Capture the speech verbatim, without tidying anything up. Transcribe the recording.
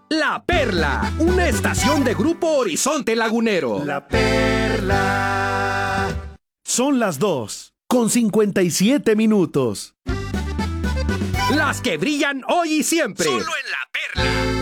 La Perla, una estación de Grupo Horizonte Lagunero. La Perla. Son las dos, con cincuenta y siete minutos. Las que brillan hoy y siempre. Solo en La Perla.